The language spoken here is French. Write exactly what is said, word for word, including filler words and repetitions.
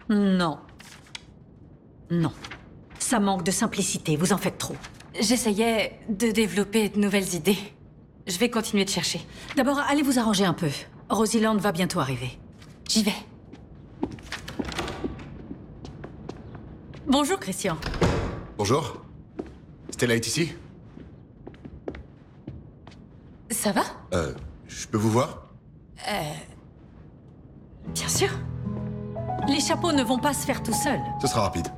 Non. Non. Ça manque de simplicité, vous en faites trop. J'essayais de développer de nouvelles idées. Je vais continuer de chercher. D'abord, allez vous arranger un peu. Roseland va bientôt arriver. J'y vais. Bonjour, Christian. Bonjour. Stella est ici? Ça va? Euh, je peux vous voir? Bien sûr. Les chapeaux ne vont pas se faire tout seuls. Ce sera rapide.